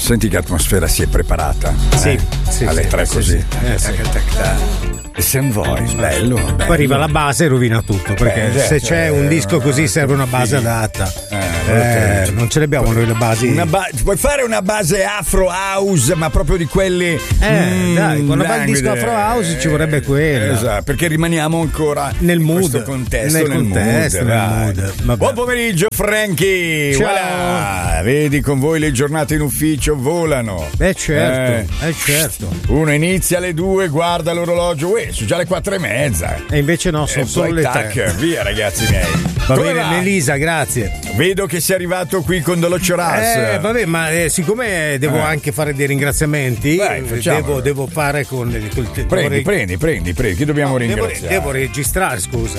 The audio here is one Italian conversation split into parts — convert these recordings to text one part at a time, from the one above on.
Senti che atmosfera si è preparata. Sì, alle 3 così. Sì. Sam Voice, bello. Poi arriva la base e rovina tutto, perché se c'è un disco così serve una base adatta. Non ce l'abbiamo noi le basi. Puoi fare una base Afro House, ma proprio di quelle. Dai, quando va il disco Afro House ci vorrebbe quella. Esatto, perché rimaniamo ancora nel mood. In questo contesto, nel mood. Buon pomeriggio, Frankie. Ciao. Voilà. Vedi, con voi le giornate in ufficio volano. Certo. Uno inizia alle 2, guarda l'orologio, sono già le 4:30. E invece no, sono solo le 3. Via, ragazzi miei. Va bene, Elisa, grazie. Vedo che sei arrivato qui con Doloccio Ras. Vabbè, ma siccome devo anche fare dei ringraziamenti, devo fare con prendi, chi dobbiamo ringraziare? Devo registrare, scusa.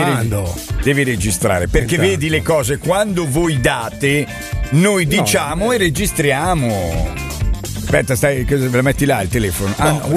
Devi registrare, perché vedi le cose, quando voi date, noi diciamo e registriamo. Aspetta, ve la metti là il telefono?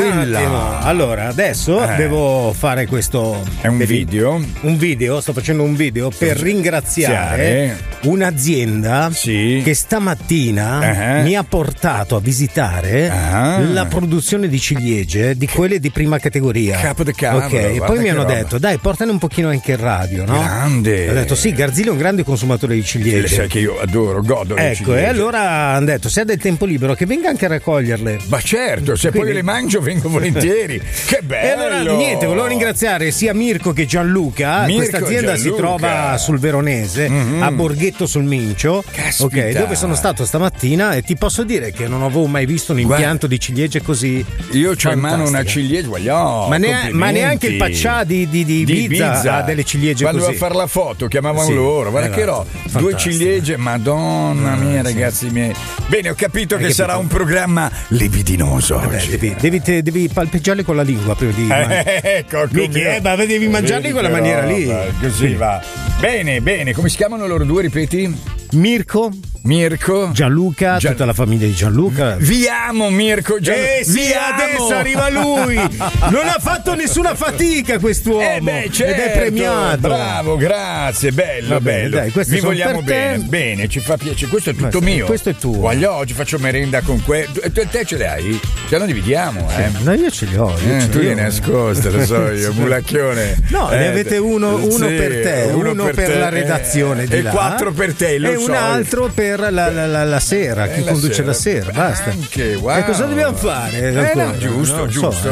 Allora, adesso devo fare questo. È un video? Un video, sto facendo un video per ringraziare un'azienda che stamattina mi ha portato a visitare la produzione di ciliegie, di quelle di prima categoria. Capo de cavolo. Ok, e poi mi hanno detto, dai, portane un pochino anche in radio, no? Grande. Ho detto, sì, Garzilli è un grande consumatore di ciliegie. Sai che io adoro, godo le ciliegie. E allora hanno detto, se ha del tempo libero, che venga anche a raccoglierle. Ma certo, se poi le mangio vengo volentieri. Che bello! E allora niente, volevo ringraziare sia Mirko che Gianluca. Questa azienda si trova sul Veronese, a Borghetto sul Mincio. Caspita. Dove sono stato stamattina, e ti posso dire che non avevo mai visto un impianto di ciliegie così. Io c'ho in mano una ciliegia, ma neanche il Paccià di Ibiza ha delle ciliegie così. Quando a fare la foto chiamavano loro, guarda che due ciliegie, madonna mia, ragazzi miei. Bene, ho capito che sarà un programma libidinoso. Vabbè, devi palpeggiarli con la lingua prima di ecco, devi mangiarli in quella maniera lì. Così va. Bene, come si chiamano loro due, ripeti? Mirko, Gianluca, tutta la famiglia di Gianluca. Vi amo, Mirko, Gianluca. Sì, adesso arriva lui. Non ha fatto nessuna fatica quest'uomo. Certo, ed è premiato. Bravo, grazie, bello. Dai, vi vogliamo bene, ci fa piacere. Questo è tutto mio. Questo è tuo. Voglio, oggi faccio merenda con te ce le hai? Ce la dividiamo, No, io ce li ho. Tu li hai nascoste, lo so io, mulacchione. No, ne avete uno per te, uno per la redazione di là. E 4 per te, e un altro per la sera, chi conduce la sera, basta. Anche, wow. E cosa dobbiamo fare? Giusto.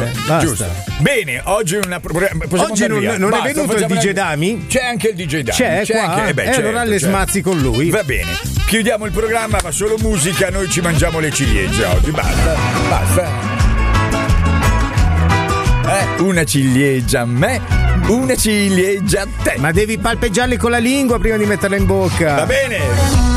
Bene, oggi oggi non è venuto il DJ Dami? C'è anche il DJ Dami. C'è qua? Allora le smazzi con lui. Va bene, chiudiamo il programma, ma solo musica, noi ci mangiamo le ciliegie oggi, basta. Una ciliegia a me, una ciliegia a te. Ma devi palpeggiarli con la lingua prima di metterla in bocca. Va bene.